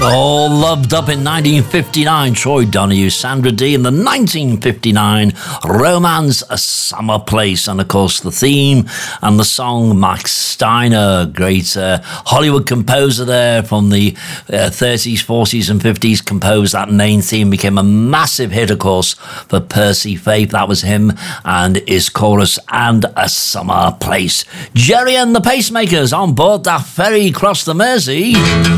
All Loved Up in 1959, Troy Donahue, Sandra Dee in the 1959 Romance, A Summer Place, and of course the theme and the song Max Steiner, great Hollywood composer there from the 30s, 40s and 50s, composed that main theme, became a massive hit of course for Percy Faith. That was him and his chorus and A Summer Place. Jerry and the Pacemakers on board that ferry across the Mersey.